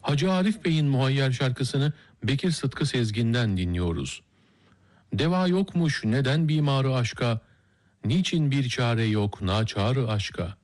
Hacı Arif Bey'in Muhayyer şarkısını Bekir Sıtkı Sezgin'den dinliyoruz. Deva yokmuş neden bimarı aşka, niçin bir çare yok naçarı aşka.